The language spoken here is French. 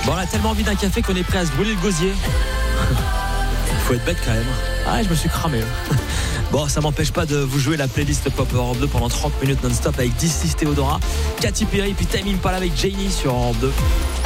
Bon, on a tellement envie d'un café qu'on est prêt à se brûler le gosier. Faut être bête quand même. Ah, je me suis cramé. Bon, ça m'empêche pas de vous jouer la playlist Pop Europe 2 pendant 30 minutes non-stop avec 10 Théodora, Katy Perry, puis Time Impala avec Janie sur Europe 2.